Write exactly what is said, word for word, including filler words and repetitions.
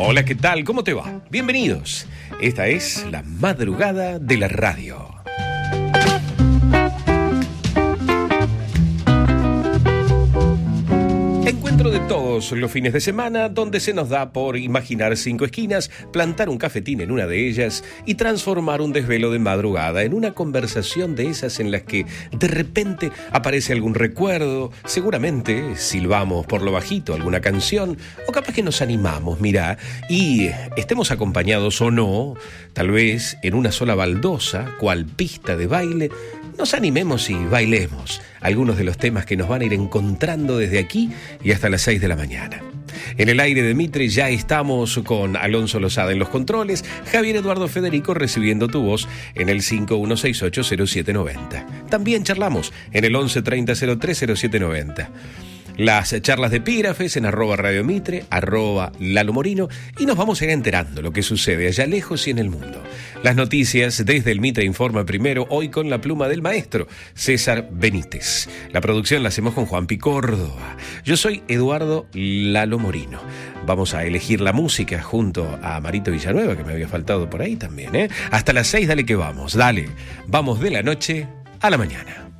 Hola, ¿qué tal? ¿Cómo te va? Bienvenidos. Esta es la madrugada de la radio. Encuentro de todos los fines de semana donde se nos da por imaginar cinco esquinas, plantar un cafetín en una de ellas y transformar un desvelo de madrugada en una conversación de esas en las que de repente aparece algún recuerdo, seguramente silbamos por lo bajito alguna canción o capaz que nos animamos, mirá, y estemos acompañados o no, tal vez en una sola baldosa, cual pista de baile, nos animemos y bailemos algunos de los temas que nos van a ir encontrando desde aquí y hasta las seis de la mañana. En el aire de Mitre ya estamos con Alonso Lozada en los controles, Javier Eduardo Federico recibiendo tu voz en el cinco uno seis ocho cero siete nueve cero. También charlamos en el once treinta cero tres cero siete nueve cero. Las charlas de epígrafes en arroba Radio Mitre, arroba Lalo Morino, y nos vamos a ir enterando lo que sucede allá lejos y en el mundo. Las noticias desde el Mitre Informa primero, hoy con la pluma del maestro César Benítez. La producción la hacemos con Juan Pi Córdoba. Yo soy Eduardo Lalo Morino. Vamos a elegir la música junto a Marito Villanueva, que me había faltado por ahí también, ¿eh? Hasta las seis, dale que vamos, dale. Vamos de la noche a la mañana.